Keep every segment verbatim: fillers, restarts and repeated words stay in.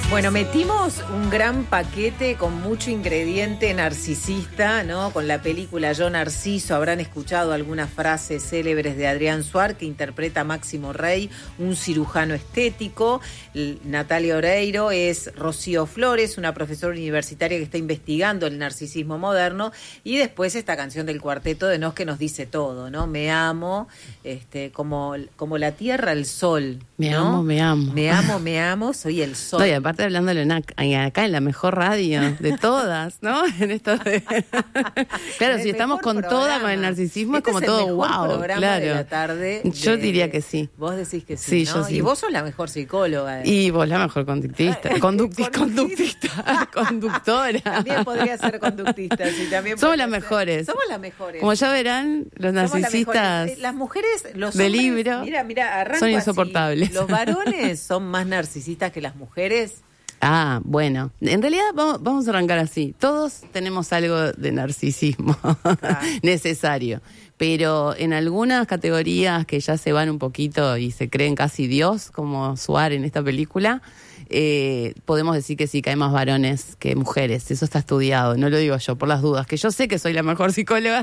Bueno, metimos un gran paquete con mucho ingrediente narcisista, ¿no? Con la película Yo Narciso habrán escuchado algunas frases célebres de Adrián Suar, que interpreta a Máximo Rey, un cirujano estético. Natalia Oreiro es Rocío Flores, una profesora universitaria que está investigando el narcisismo moderno. Y después esta canción del Cuarteto de Nos que nos dice todo, ¿no? Me amo, este, como, como la tierra, el sol, Me ¿no? amo, me amo. Me amo, me amo, soy el sol. No, y aparte hablándolo en acá, acá en la mejor radio de todas, ¿no? En esto de... Claro, El si estamos con mejor toda, con programa. el narcisismo, Este es como es el todo mejor wow, programa claro. de la tarde Yo de- diría que sí. Vos decís que sí, Sí, ¿no? yo sí. Y vos sos la mejor psicóloga. Y vos la mejor conductista, conducti- conductista, conductora. También podría ser conductista. Sí, también Somos podría las ser. mejores. Somos las mejores. Como ya verán, los Somos las narcisistas mejores. Las mujeres, los de hombres, libro mira, mira, arranco son así. insoportables. Los varones son más narcisistas que las mujeres. Ah, bueno. En realidad vamos, vamos a arrancar así. Todos tenemos algo de narcisismo Ah. necesario, pero en algunas categorías que ya se van un poquito y se creen casi Dios, como Suar en esta película, eh, podemos decir que sí, que hay más varones que mujeres. Eso está estudiado, no lo digo yo por las dudas, que yo sé que soy la mejor psicóloga.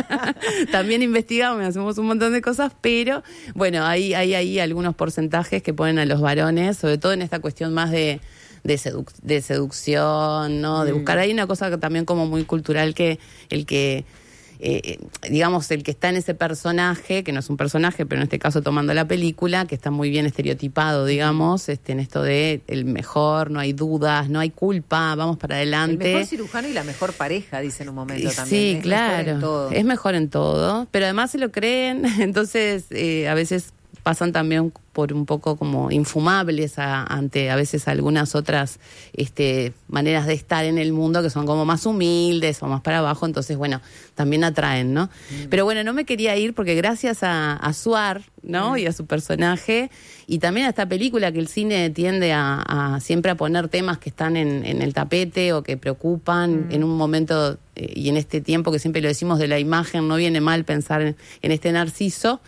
También investigamos y hacemos un montón de cosas, pero bueno, hay, hay ahí algunos porcentajes que ponen a los varones, sobre todo en esta cuestión más de de, seduc- de seducción, ¿no? De buscar. Hay una cosa que también como muy cultural, que el que, eh, digamos, el que está en ese personaje, que no es un personaje, pero en este caso tomando la película, que está muy bien estereotipado, digamos, este, en esto de el mejor, no hay dudas, no hay culpa, vamos para adelante. El mejor cirujano y la mejor pareja, dice en un momento Sí, también. Es claro, mejor en todo. es mejor en todo, pero además se lo creen, entonces eh, a veces pasan también por un poco como infumables a, ante a veces algunas otras este, maneras de estar en el mundo que son como más humildes o más para abajo, entonces bueno, también atraen, ¿no? Mm. Pero bueno, no me quería ir porque gracias a, a Suar, ¿no? Mm. Y a su personaje, y también a esta película que el cine tiende a, a siempre a poner temas que están en, en el tapete o que preocupan mm. en un momento eh, y en este tiempo que siempre lo decimos de la imagen, no viene mal pensar en, en este Narciso.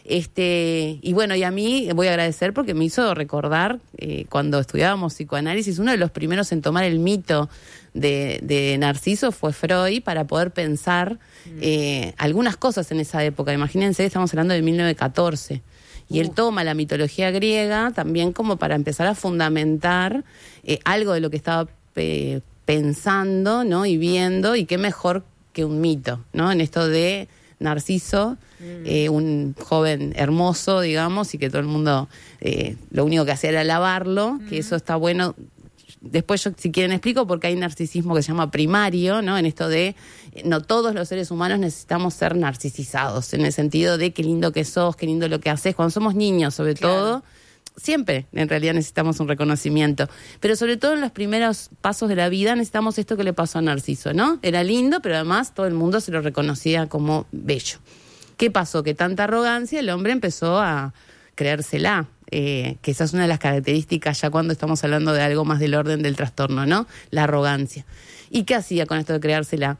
Este, y bueno, y a mí voy a agradecer porque me hizo recordar eh, cuando estudiábamos psicoanálisis, uno de los primeros en tomar el mito de, de Narciso fue Freud, para poder pensar eh, algunas cosas en esa época. Imagínense, estamos hablando de mil novecientos catorce. Y él toma la mitología griega también como para empezar a fundamentar eh, algo de lo que estaba eh, pensando, ¿no? Y viendo, y qué mejor que un mito, ¿no? En esto de Narciso, eh, un joven hermoso, digamos, y que todo el mundo eh, lo único que hacía era alabarlo, mm. que eso está bueno. Después yo, si quieren, explico porque hay narcisismo que se llama primario, ¿no? En esto de, no todos los seres humanos necesitamos ser narcisizados, en el sentido de qué lindo que sos, qué lindo lo que haces. Cuando somos niños, sobre claro. todo, siempre en realidad necesitamos un reconocimiento, pero sobre todo en los primeros pasos de la vida necesitamos esto que le pasó a Narciso, ¿no? Era lindo, pero además todo el mundo se lo reconocía como bello. ¿Qué pasó? Que tanta arrogancia, el hombre empezó a creérsela, eh, que esa es una de las características ya cuando estamos hablando de algo más del orden del trastorno, ¿no? La arrogancia. ¿Y qué hacía con esto de creérsela?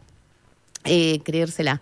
Eh, creérsela.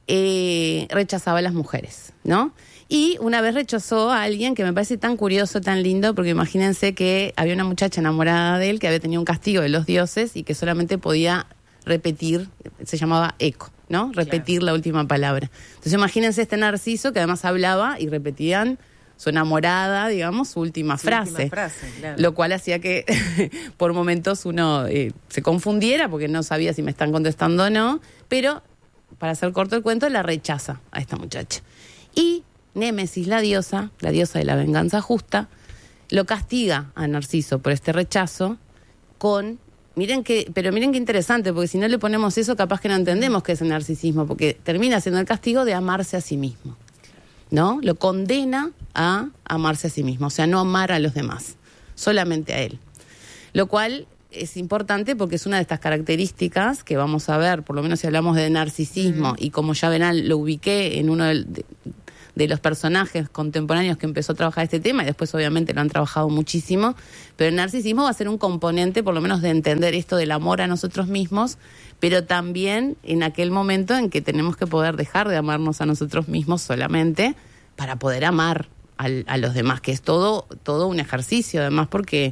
Eh, rechazaba a las mujeres, ¿no? Y una vez rechazó a alguien que me parece tan curioso, tan lindo, porque imagínense que había una muchacha enamorada de él que había tenido un castigo de los dioses y que solamente podía repetir, se llamaba eco, ¿no? Repetir claro. la última palabra. Entonces imagínense este Narciso que además hablaba y repetían su enamorada, digamos, su última su frase. Última frase claro. Lo cual hacía que por momentos uno eh, se confundiera porque no sabía si me están contestando o no, pero para hacer corto el cuento, la rechaza a esta muchacha. Y Némesis, la diosa, la diosa de la venganza justa, lo castiga a Narciso por este rechazo con, miren que, pero miren qué interesante, porque si no le ponemos eso, capaz que no entendemos qué es el narcisismo, porque termina siendo el castigo de amarse a sí mismo, ¿no? Lo condena a amarse a sí mismo, o sea, no amar a los demás, solamente a él. Lo cual es importante porque es una de estas características que vamos a ver, por lo menos si hablamos de narcisismo, mm. y como ya verán, lo ubiqué en uno del... De, de los personajes contemporáneos que empezó a trabajar este tema, y después obviamente lo han trabajado muchísimo, pero el narcisismo va a ser un componente por lo menos de entender esto del amor a nosotros mismos, pero también en aquel momento en que tenemos que poder dejar de amarnos a nosotros mismos solamente para poder amar al, a los demás, que es todo, todo un ejercicio además, porque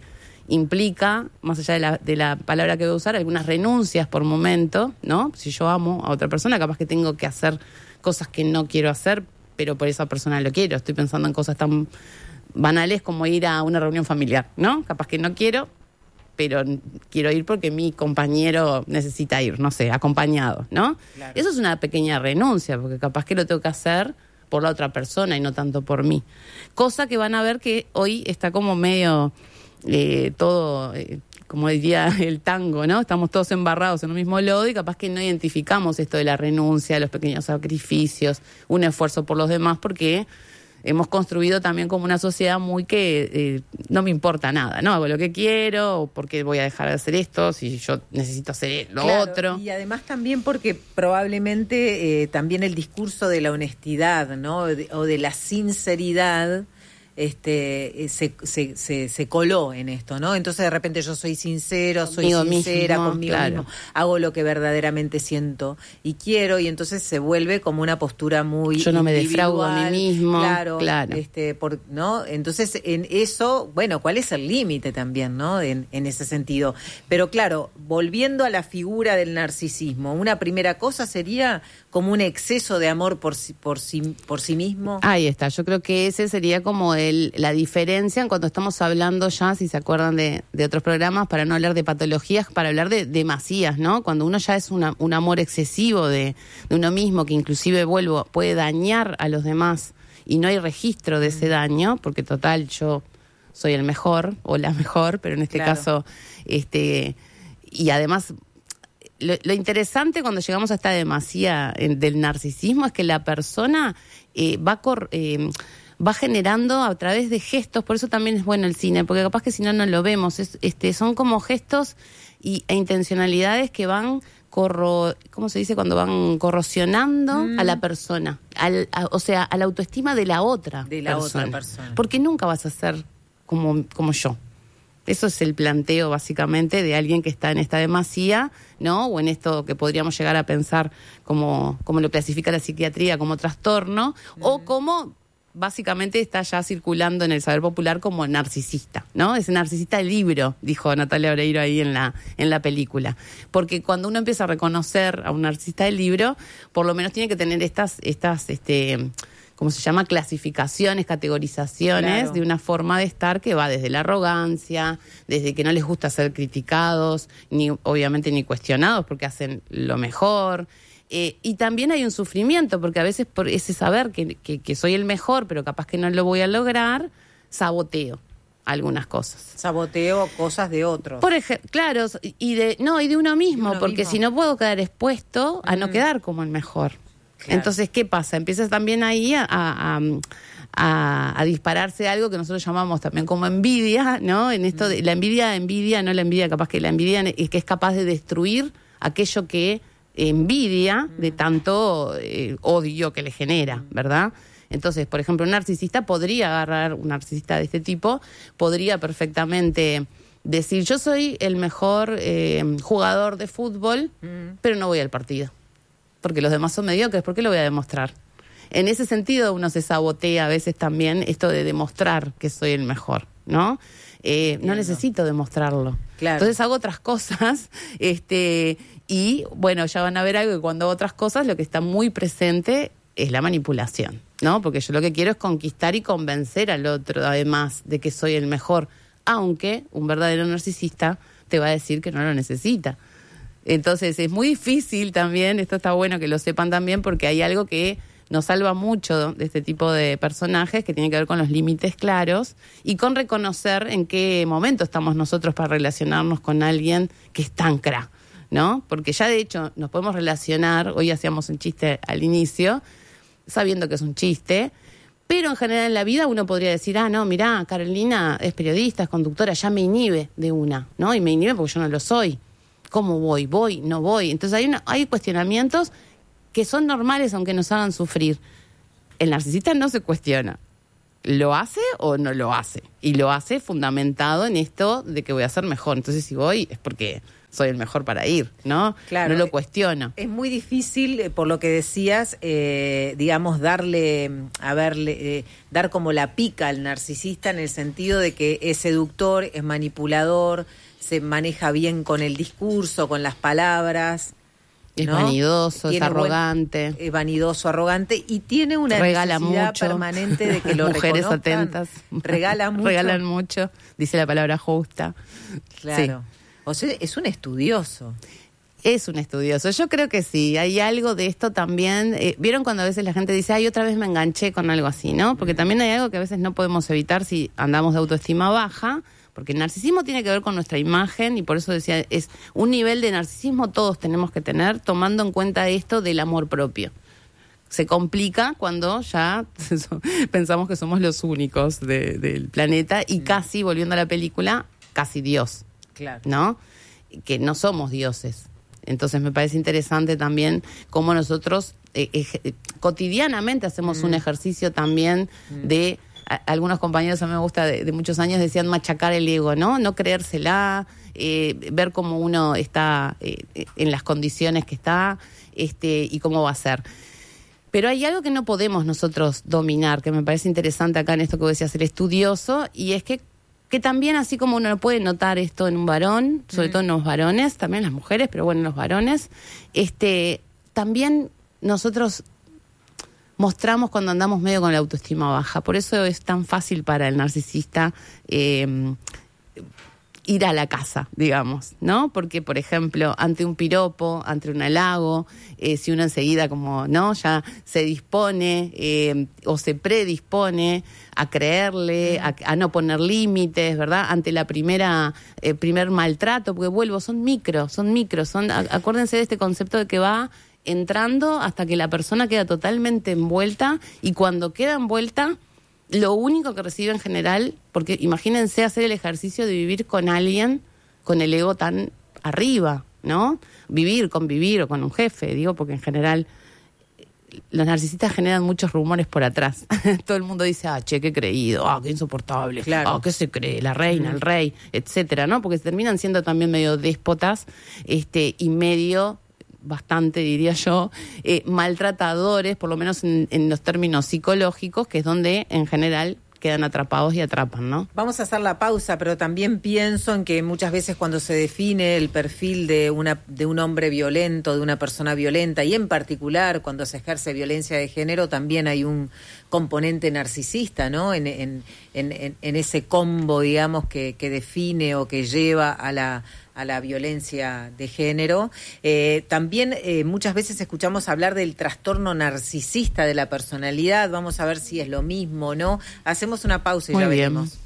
implica, más allá de la, de la palabra que voy a usar, algunas renuncias por momento, ¿no? Si yo amo a otra persona, capaz que tengo que hacer cosas que no quiero hacer, pero por esa persona lo quiero. Estoy pensando en cosas tan banales como ir a una reunión familiar, ¿no? Capaz que no quiero, pero quiero ir porque mi compañero necesita ir, no sé, acompañado, ¿no? Claro. Eso es una pequeña renuncia, porque capaz que lo tengo que hacer por la otra persona y no tanto por mí. Cosa que van a ver que hoy está como medio eh, todo, eh, como diría el tango, ¿no? Estamos todos embarrados en un mismo lodo y capaz que no identificamos esto de la renuncia, los pequeños sacrificios, un esfuerzo por los demás, porque hemos construido también como una sociedad muy que eh, no me importa nada, ¿no? Hago lo que quiero, o porque voy a dejar de hacer esto, si yo necesito hacer lo claro, otro. Y además también porque probablemente eh, también el discurso de la honestidad, ¿no? De, o de la sinceridad este se, se, se, se coló en esto, ¿no? Entonces de repente yo soy sincero, conmigo soy sincera mismo, conmigo claro. mismo, hago lo que verdaderamente siento y quiero, y entonces se vuelve como una postura muy yo no me individual, defraudo a mí mismo, claro, claro. este, por, ¿no? Entonces en eso, bueno, ¿cuál es el límite también, ¿no? En, en ese sentido. Pero claro, volviendo a la figura del narcisismo, una primera cosa sería como un exceso de amor por sí, por sí, por sí mismo. Ahí está, yo creo que ese sería como el, la diferencia en cuando estamos hablando ya, si se acuerdan de, de otros programas, para no hablar de patologías, para hablar de demasías, ¿no? Cuando uno ya es una, un amor excesivo de, de uno mismo, que inclusive, vuelvo, puede dañar a los demás y no hay registro de ese daño, porque total, yo soy el mejor o la mejor, pero en este claro. caso, este y además... Lo, lo interesante cuando llegamos a esta demasía eh, del narcisismo es que la persona eh, va, cor, eh, va generando a través de gestos, por eso también es bueno el cine, porque capaz que si no, no lo vemos, es, este, son como gestos y, e intencionalidades que van, corro, ¿cómo se dice? Cuando van corrosionando mm. a la persona, al, a, o sea, a la autoestima de la otra de la persona, otra persona. Porque nunca vas a ser como, como yo. Eso es el planteo, básicamente, de alguien que está en esta demasía, ¿no? O en esto que podríamos llegar a pensar como, como lo clasifica la psiquiatría, como trastorno, uh-huh. o como básicamente está ya circulando en el saber popular como narcisista, ¿no? Es narcisista del libro, dijo Natalia Oreiro ahí en la, en la película. Porque cuando uno empieza a reconocer a un narcisista del libro, por lo menos tiene que tener estas, estas, este... ¿cómo se llama? Clasificaciones, categorizaciones claro. de una forma de estar que va desde la arrogancia, desde que no les gusta ser criticados, ni obviamente ni cuestionados porque hacen lo mejor. Eh, y también hay un sufrimiento, porque a veces por ese saber que, que, que soy el mejor, pero capaz que no lo voy a lograr, saboteo algunas cosas. Saboteo cosas de otros. Por ejemplo, claro, y de no, y de uno mismo, uno porque mismo. Si no puedo quedar expuesto a mm. no quedar como el mejor. Claro. Entonces, ¿qué pasa? Empiezas también ahí a, a, a, a dispararse algo que nosotros llamamos también como envidia, ¿no? En esto de la envidia, envidia, no la envidia, capaz que la envidia es que es capaz de destruir aquello que envidia de tanto eh, odio que le genera, ¿verdad? Entonces, por ejemplo, un narcisista podría agarrar, un narcisista de este tipo, podría perfectamente decir, yo soy el mejor eh, jugador de fútbol, mm. pero no voy al partido. Porque los demás son mediocres, ¿por qué lo voy a demostrar? En ese sentido uno se sabotea a veces también esto de demostrar que soy el mejor, ¿no? Eh, no necesito demostrarlo. Claro. Entonces hago otras cosas, este, y bueno, ya van a ver algo que cuando hago otras cosas lo que está muy presente es la manipulación, ¿no? Porque yo lo que quiero es conquistar y convencer al otro, además de que soy el mejor, aunque un verdadero narcisista te va a decir que no lo necesita. Entonces es muy difícil también, esto está bueno que lo sepan también, porque hay algo que nos salva mucho de este tipo de personajes que tiene que ver con los límites claros y con reconocer en qué momento estamos nosotros para relacionarnos con alguien que es tan cra, ¿no? Porque ya de hecho nos podemos relacionar, hoy hacíamos un chiste al inicio, sabiendo que es un chiste, pero en general en la vida uno podría decir, ah, no, mirá, Carolina es periodista, es conductora, ya me inhibe de una, ¿no? Y me inhibe porque yo no lo soy. ¿Cómo voy? ¿Voy? ¿No voy? Entonces hay, una, hay cuestionamientos que son normales aunque nos hagan sufrir. El narcisista no se cuestiona. ¿Lo hace o no lo hace? Y lo hace fundamentado en esto de que voy a ser mejor. Entonces si voy es porque soy el mejor para ir, ¿no? Claro, no lo cuestiono. Es muy difícil, eh, por lo que decías, eh, digamos, darle, a verle, eh, dar como la pica al narcisista en el sentido de que es seductor, es manipulador, se maneja bien con el discurso, con las palabras. Es ¿no? vanidoso, Tiene es arrogante. Buen, es vanidoso, arrogante y tiene una regala necesidad mucho. permanente de que lo Mujeres reconozcan. atentas. Regala mucho. Regalan mucho, dice la palabra justa. Claro. Sí. O sea, es un estudioso. Es un estudioso. Yo creo que sí. Hay algo de esto también. Eh, ¿Vieron cuando a veces la gente dice, ay, otra vez me enganché con algo así, ¿no? Porque también hay algo que a veces no podemos evitar si andamos de autoestima baja. Porque el narcisismo tiene que ver con nuestra imagen y por eso decía, es un nivel de narcisismo todos tenemos que tener tomando en cuenta esto del amor propio. Se complica cuando ya pensamos que somos los únicos de, del planeta y mm. casi, volviendo a la película, casi Dios. Claro. ¿No? Que no somos dioses. Entonces me parece interesante también cómo nosotros eh, eh, cotidianamente hacemos mm. un ejercicio también mm. de... A, algunos compañeros a mí me gusta de, de muchos años decían machacar el ego, ¿no? No creérsela, eh, ver cómo uno está eh, en las condiciones que está este, y cómo va a ser. Pero hay algo que no podemos nosotros dominar, que me parece interesante acá en esto que vos decías, el estudioso, y es que, que también así como uno puede notar esto en un varón, sobre mm. todo en los varones, también en las mujeres, pero bueno, en los varones, este, también nosotros mostramos cuando andamos medio con la autoestima baja. Por eso es tan fácil para el narcisista eh, ir a la casa, digamos, ¿no? Porque, por ejemplo, ante un piropo, ante un halago, eh, si uno enseguida como, ¿no? Ya se dispone eh, o se predispone a creerle, a, a no poner límites, ¿verdad? Ante la primera, eh, primer maltrato, porque vuelvo, son micros, son micros, son, a, acuérdense de este concepto de que va entrando hasta que la persona queda totalmente envuelta y cuando queda envuelta, lo único que recibe en general, porque imagínense hacer el ejercicio de vivir con alguien con el ego tan arriba, ¿no? Vivir, convivir o con un jefe, digo, porque en general los narcisistas generan muchos rumores por atrás. Todo el mundo dice, ah, che, qué creído, ah, qué insoportable, claro. ah, qué se cree, la reina, mm. el rey, etcétera, ¿no? Porque se terminan siendo también medio déspotas este, y medio... bastante, diría yo, eh, maltratadores, por lo menos en, en los términos psicológicos, que es donde en general quedan atrapados y atrapan, ¿no? Vamos a hacer la pausa, pero también pienso en que muchas veces cuando se define el perfil de una de un hombre violento, de una persona violenta, y en particular cuando se ejerce violencia de género, también hay un componente narcisista, ¿no? En, en, en, en ese combo, digamos, que, que define o que lleva a la a la violencia de género. Eh, también eh, muchas veces escuchamos hablar del trastorno narcisista de la personalidad. Vamos a ver si es lo mismo o no. Hacemos una pausa y Muy ya bien. veremos.